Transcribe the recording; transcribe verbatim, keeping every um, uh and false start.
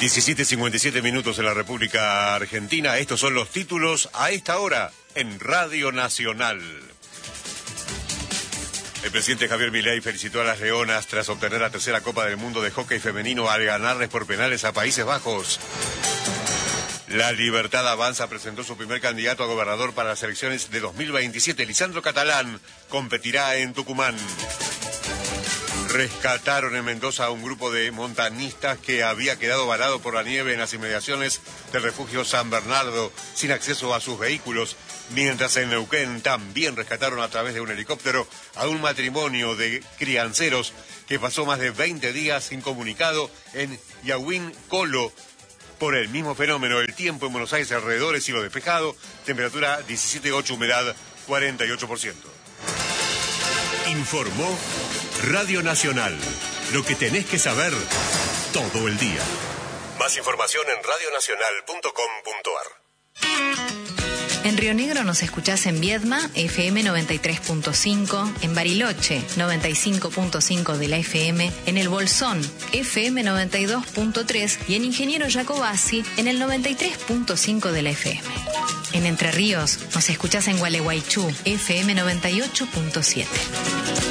diecisiete cincuenta y siete minutos en la República Argentina. Estos son los títulos a esta hora en Radio Nacional. El presidente Javier Milei felicitó a las Leonas tras obtener la tercera Copa del Mundo de Hockey Femenino al ganarles por penales a Países Bajos. La Libertad Avanza presentó su primer candidato a gobernador para las elecciones de dos mil veintisiete. Lisandro Catalán competirá en Tucumán. Rescataron en Mendoza a un grupo de montañistas que había quedado varado por la nieve en las inmediaciones del refugio San Bernardo, sin acceso a sus vehículos, mientras en Neuquén también rescataron a través de un helicóptero a un matrimonio de crianceros que pasó más de veinte días incomunicado en Yahuín Colo por el mismo fenómeno. El tiempo en Buenos Aires alrededor es cielo despejado, temperatura diecisiete coma ocho, humedad cuarenta y ocho por ciento. Informó Radio Nacional. Lo que tenés que saber todo el día. Más información en radio nacional punto com punto ar. En Río Negro nos escuchás en Viedma, F M noventa y tres punto cinco, en Bariloche, noventa y cinco punto cinco de la F M, en El Bolsón, F M noventa y dos punto tres y en Ingeniero Jacobasi, en el noventa y tres punto cinco de la F M. En Entre Ríos nos escuchás en Gualeguaychú, F M noventa y ocho punto siete.